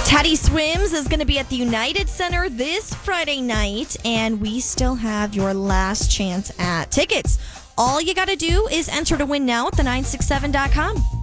Teddy Swims is going to be at the United Center this Friday night, and we still have your last chance at tickets. All you got to do is enter to win now at the967.com.